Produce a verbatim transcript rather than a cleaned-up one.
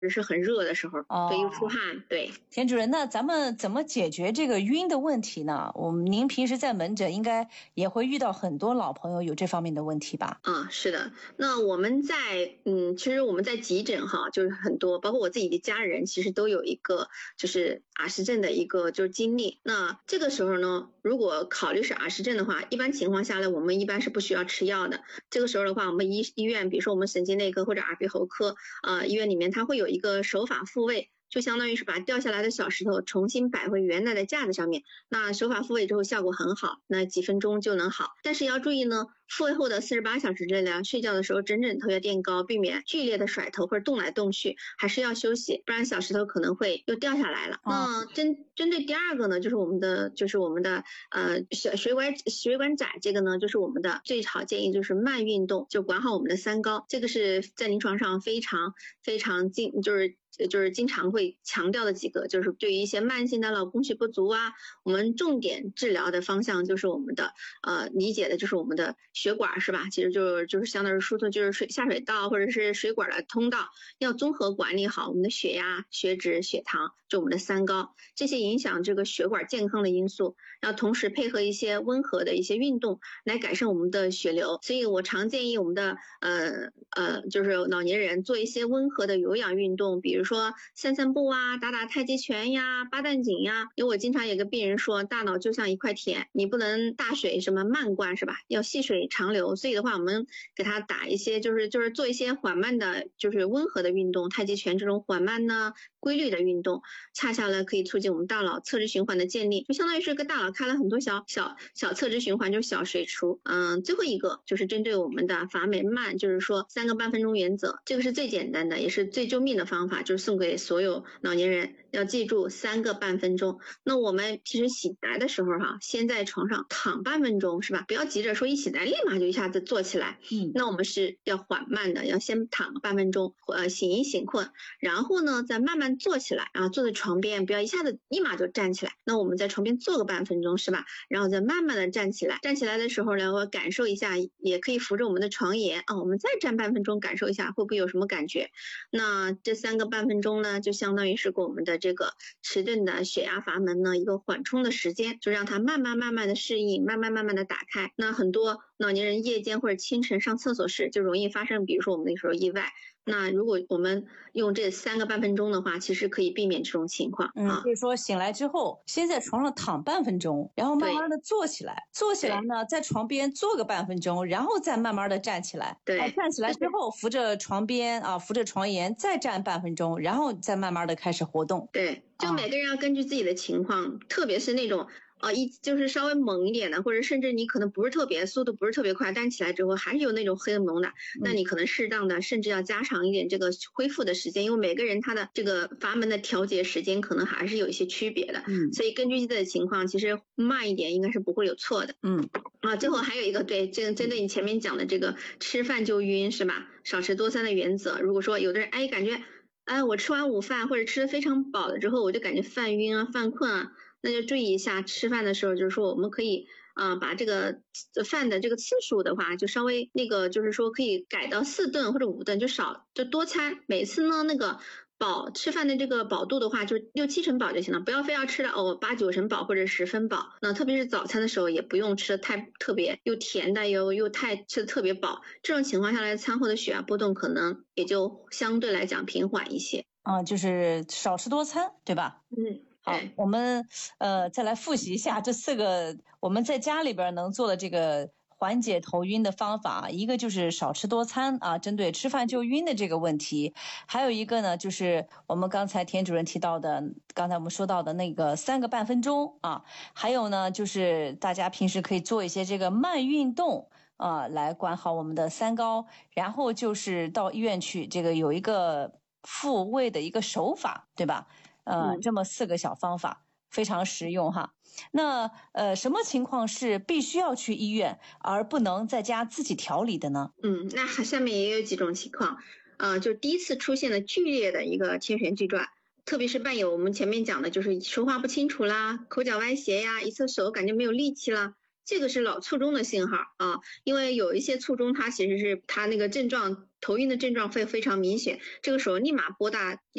是很热的时候， 哦， 对，又出汗。对， 田主任，那咱们怎么解决这个晕的问题呢？我们您平时在门诊应该也会遇到很多老朋友有这方面的问题吧？ 啊，是的。那我们在嗯，其实我们在急诊哈，就是很多，包括我自己的家人，其实都有一个就是阿氏症的一个就是经历。那这个时候呢，如果考虑是阿氏症的话，一般情况下来，我们一般是不需要吃药的。这个时候的话，我们医医院，比如说我们神经内科或者耳鼻喉科，呃，医院里面它会有一个手法复位。就相当于是把掉下来的小石头重新摆回原来的架子上面，那手法复位之后效果很好，那几分钟就能好。但是要注意呢，复位后的四十八小时之内呢，睡觉的时候枕枕头要垫高，避免剧烈的甩头或者动来动去，还是要休息，不然小石头可能会又掉下来了。 哦、 那针针对第二个呢，就是我们的就是我们的呃血管血管窄，这个呢就是我们的最好建议就是慢运动，就管好我们的三高，这个是在临床上非常非常经就是就是经常会强调的几个，就是对于一些慢性的脑供血不足啊，我们重点治疗的方向就是我们的呃理解的就是我们的血管是吧？其实就是就是相当于疏通就是水下水道或者是水管的通道，要综合管理好我们的血压、血脂、血糖，就我们的三高，这些影响这个血管健康的因素，要同时配合一些温和的一些运动来改善我们的血流。所以我常建议我们的呃呃就是老年人做一些温和的有氧运动，比如说散散步啊，打打太极拳呀，八段锦呀。因为我经常也跟病人说，大脑就像一块田，你不能大水什么漫灌是吧？要细水长流。所以的话，我们给他打一些就是就是做一些缓慢的就是温和的运动，太极拳这种缓慢呢规律的运动，恰恰呢可以促进我们大脑侧支循环的建立，就相当于是跟大脑开了很多小小小侧支循环，就是小水池。嗯，最后一个就是针对我们的法美慢，就是说三个半分钟原则，这个是最简单的也是最救命的方法，就是送给所有老年人，要记住三个半分钟。那我们其实醒来的时候哈、啊，先在床上躺半分钟是吧？不要急着说一醒来立马就一下子坐起来。嗯，那我们是要缓慢的，要先躺半分钟，呃，醒一醒困，然后呢再慢慢坐起来啊，坐在床边，不要一下子立马就站起来。那我们在床边坐个半分钟是吧？然后再慢慢的站起来，站起来的时候呢，我感受一下，也可以扶着我们的床沿啊，我们再站半分钟，感受一下会不会有什么感觉。那这三个半分钟呢，就相当于是给我们的这个迟钝的血压阀门呢一个缓冲的时间，就让它慢慢慢慢的适应，慢慢慢慢的打开。那很多老年人夜间或者清晨上厕所时就容易发生，比如说我们那时候意外。那如果我们用这三个半分钟的话，其实可以避免这种情况。 嗯，就是说醒来之后，先在床上躺半分钟，然后慢慢的坐起来，坐起来呢，在床边坐个半分钟，然后再慢慢的站起来。 对， 啊、站起来之后扶着床边啊，扶着床沿，再站半分钟，然后再慢慢的开始活动。 对，就每个人要根据自己的情况，啊、特别是那种。啊，一就是稍微猛一点的，或者甚至你可能不是特别速度不是特别快，但起来之后还是有那种黑蒙的，嗯、那你可能适当的甚至要加长一点这个恢复的时间，因为每个人他的这个阀门的调节时间可能还是有一些区别的，嗯，所以根据自己的情况，其实慢一点应该是不会有错的，嗯。啊，最后还有一个对，这个针对你前面讲的这个吃饭就晕是吧？少吃多餐的原则，如果说有的人哎感觉，哎我吃完午饭或者吃的非常饱了之后，我就感觉犯晕啊、犯困啊。那就注意一下，吃饭的时候就是说我们可以啊、呃、把这个饭的这个次数的话，就稍微那个就是说可以改到四顿或者五顿，就少就多餐，每次呢那个饱吃饭的这个饱度的话，就六七成饱就行了，不要非要吃到哦八九成饱或者十分饱。那特别是早餐的时候，也不用吃的太特别又甜的又又太吃的特别饱，这种情况下来，餐后的血压波动可能也就相对来讲平缓一些。 啊、嗯，就是少吃多餐，对吧？ 嗯。 好，我们呃再来复习一下这四个我们在家里边能做的这个缓解头晕的方法。一个就是少吃多餐啊，针对吃饭就晕的这个问题。还有一个呢，就是我们刚才田主任提到的，刚才我们说到的那个三个半分钟啊。还有呢，就是大家平时可以做一些这个慢运动啊，来管好我们的三高。然后就是到医院去，这个有一个复位的一个手法，对吧？呃，这么四个小方法非常实用哈。那呃，什么情况是必须要去医院，而不能在家自己调理的呢？ 嗯，那下面也有几种情况，呃，就第一次出现了剧烈的一个牵旋锯转，特别是伴有我们前面讲的，就是说话不清楚啦，口角歪斜呀，一侧手感觉没有力气啦。这个是脑卒中的信号啊，因为有一些卒中它其实是它那个症状头晕的症状会非常明显，这个时候立马拨打